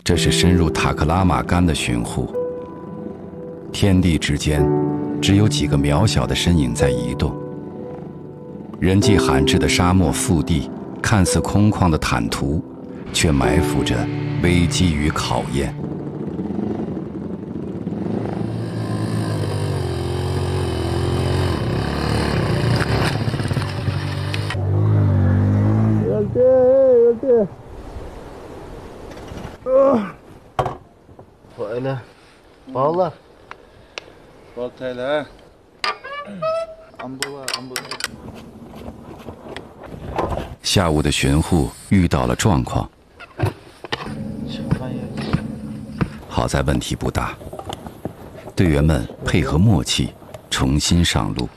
这是深入塔克拉玛干的巡护。天地之间，只有几个渺小的身影在移动。人迹罕至的沙漠腹地，看似空旷的坦途，却埋伏着危机与考验。 Böyle. Bağla. Baltayla. Ambola. 下午的巡护遇到了状况，好在问题不大，队员们配合默契，重新上路。